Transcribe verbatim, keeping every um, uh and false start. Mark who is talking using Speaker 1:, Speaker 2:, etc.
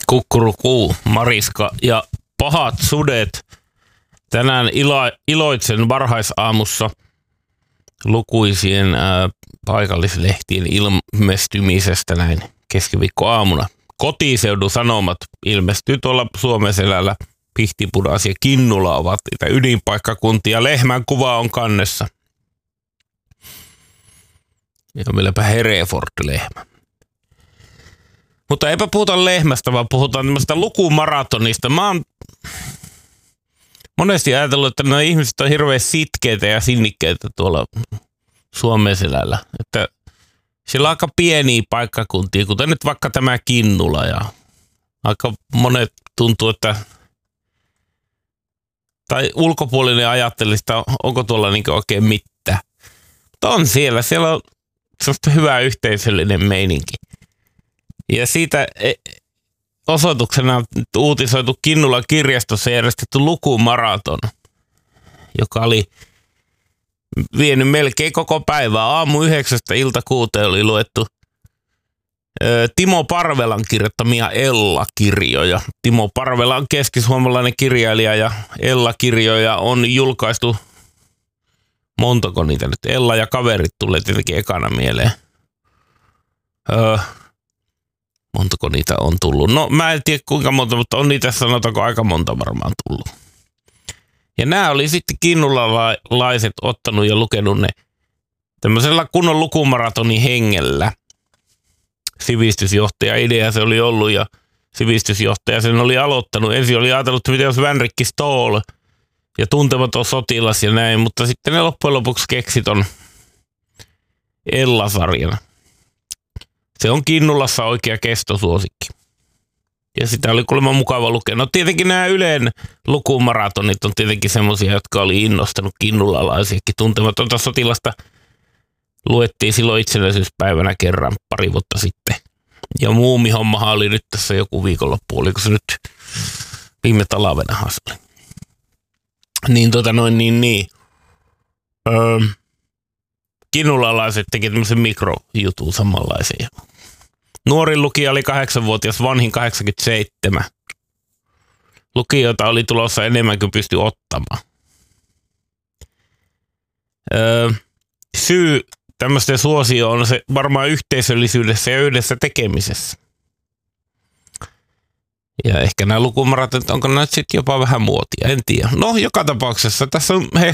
Speaker 1: Kukkurukuu, Mariska ja pahat sudet. Tänään ilo- iloitsen varhaisaamussa lukuisien ää, paikallislehtien ilmestymisestä näin keskiviikkoaamuna. Kotiseudun Sanomat ilmestyy tuolla Suomenselällä. Pihtipudas ja Kinnula ovat niitä ydinpaikkakuntia. Lehmän kuva on kannessa. Ja vieläpä Hereford-lehmä. Mutta eipä puhuta lehmästä, vaan puhutaan tämmöistä lukumaratonista. Mä oon monesti ajatellut, että nämä ihmiset on hirveän sitkeitä ja sinnikkeitä tuolla Suomenselällä. Että siellä on aika pieniä paikkakuntia, kuten nyt vaikka tämä Kinnula. Ja aika monet tuntuu, että tai ulkopuolinen ajattelisi, että onko tuolla niin oikein mitään. Mutta on siellä. Siellä on sellaista hyvää yhteisöllinen meininki. Ja siitä osoituksena on uutisoitu Kinnulan kirjastossa järjestetty lukumaraton, joka oli vienyt melkein koko päivää. Aamu yhdeksästä ilta kuuteen oli luettu Timo Parvelan kirjoittamia Ella-kirjoja. Timo Parvela on keskisuomalainen kirjailija ja Ella-kirjoja on julkaistu, montako niitä nyt, Ella ja kaverit tulee tietenkin ekana mieleen. Öö, montako niitä on tullut? No mä en tiedä kuinka monta, mutta on niitä sanotaanko aika monta varmaan tullut. Ja nämä oli sitten kinnulalaiset ottanut ja lukenut ne tämmöisellä kunnon lukumaratonin hengellä. Sivistysjohtaja idea se oli ollut ja sivistysjohtaja sen oli aloittanut. Ensin oli ajatellut, että mitä jos Vänrikki Stoll ja Tuntematon sotilas ja näin, mutta sitten ne loppujen lopuksi keksi ton Ella-sarjan. Se on Kinnulassa oikea kestosuosikki. Ja sitä oli kuulemma mukava lukea. No tietenkin nämä Ylen lukumaratonit on tietenkin semmoisia, jotka oli innostanut kinnulalaisiakin. Tuntematonta sotilasta luettiin silloin itsenäisyyspäivänä kerran pari vuotta sitten. Ja muumihommahan oli nyt tässä joku viikonloppu. Oliko se nyt viime talvenahan se oli? Niin tota noin niin niin. Öö, kinnulalaiset teki tämmöisen mikrojutun samanlaisen. Nuorin lukija oli kahdeksanvuotias, vanhin kahdeksankymmentäseitsemän. Lukijoita oli tulossa enemmän kuin pystyi ottamaan. Öö, syy tämmöisten suosio on se varmaan yhteisöllisyydessä ja yhdessä tekemisessä. Ja ehkä nämä lukumaratonit, onko nämä sitten jopa vähän muotia, en tiedä. No, joka tapauksessa tässä on